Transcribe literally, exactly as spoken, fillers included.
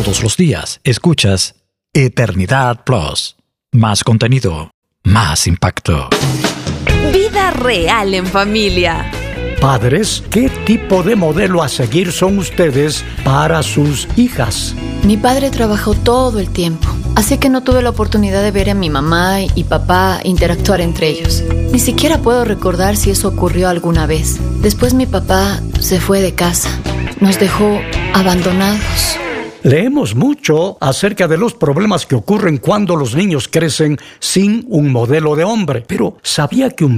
Todos los días escuchas Eternidad Plus. Más contenido, más impacto. Vida real en familia. Padres, ¿qué tipo de modelo a seguir son ustedes para sus hijas? Mi padre trabajó todo el tiempo, así que no tuve la oportunidad de ver a mi mamá y papá interactuar entre ellos. Ni siquiera puedo recordar si eso ocurrió alguna vez. Después mi papá se fue de casa. Nos dejó abandonados. Leemos mucho acerca de los problemas que ocurren cuando los niños crecen sin un modelo de hombre, pero ¿sabía que un